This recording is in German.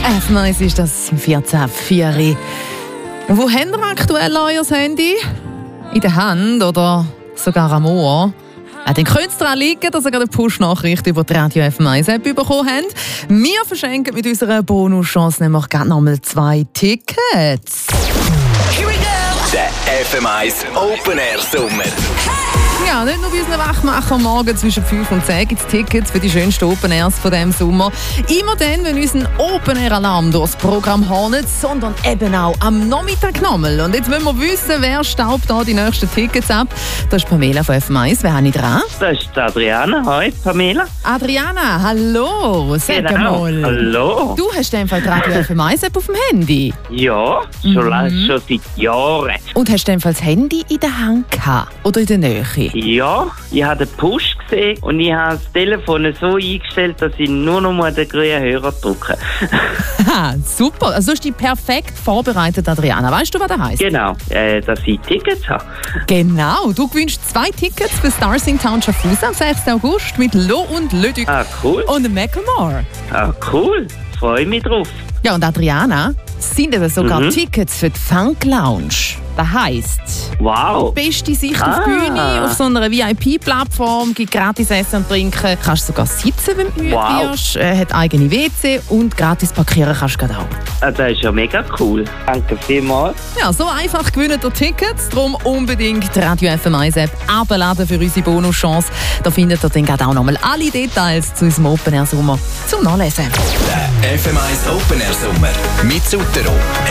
F-Nice ist das 14.04. Wo habt ihr aktuell euer Handy? In der Hand oder sogar am Ohr? Dann könnte es daran liegen, dass ihr gerade eine Push-Nachricht über die Radio F1-App bekommen habt. Wir verschenken mit unserer Bonuschance nämlich gerade nochmal 2 Tickets. Here we go! Der FM1 Open Air Sommer. Ja, nicht nur bei unseren Wachmachern morgen zwischen 5 und 10 gibt es Tickets für die schönsten Open Airs von diesem Sommer. Immer dann, wenn uns ein Open Air Alarm durchs Programm hornet, sondern eben auch am Nachmittag nochmal. Und jetzt wollen wir wissen, wer staubt da die nächsten Tickets ab. Das ist Pamela von FM1. Wer habe ich dran? Das ist Adriana. Hi, Pamela. Adriana, hallo. Sag mal. Hallo. Du hast in Fall die Radio FM1-App auf dem Handy? Ja, schon seit Jahren. Und hast du das Handy in der Hand gehabt? Oder in der Nähe? Ja, ich habe den Push gesehen und ich habe das Telefon so eingestellt, dass ich nur noch mal den grünen Hörer drücke. Super, also du hast dich perfekt vorbereitet, Adriana. Weißt du, was das heisst? Genau, dass ich Tickets habe. Genau, du gewinnst 2 Tickets für Starsing Town Schaffhausen am 6. August mit Lo und Ludwig Cool. und Macklemore. Cool, freue mich drauf. Ja, und Adriana, sind eben sogar Tickets für die Funk Lounge. Das heisst, wow. Beste Sicht auf die Bühne, auf so einer VIP-Plattform, gibt gratis Essen und Trinken. Kannst sogar sitzen, wenn du müde wirst. Hat eigene WC und gratis parkieren kannst du auch. Das ist ja mega cool. Danke vielmals. Ja, so einfach gewinnen ihr Tickets. Darum unbedingt die Radio FM1-App abladen für unsere Bonuschance. Da findet ihr dann auch nochmal alle Details zu unserem Open Air Sommer zum Nachlesen. Der FM1 Open Air Sommer mit Sutero.